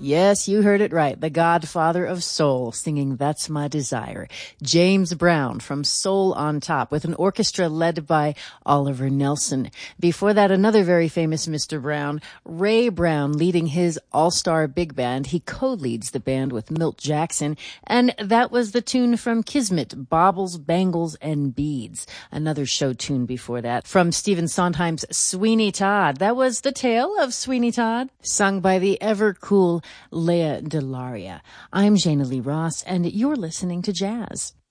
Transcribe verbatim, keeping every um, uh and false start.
Yes, you heard it right. The godfather of soul singing That's My Desire. James Brown from Soul on Top with an orchestra led by Oliver Nelson. Before that, another very famous Mister Brown, Ray Brown, leading his all-star big band. He co-leads the band with Milt Jackson. And that was the tune from Kismet, Baubles, Bangles, and Beads. Another show tune before that from Stephen Sondheim's Sweeney Todd. That was The Tale of Sweeney Todd, sung by the ever-cool Lea DeLaria. I'm Jana Lee Ross, and you're listening to Jazz.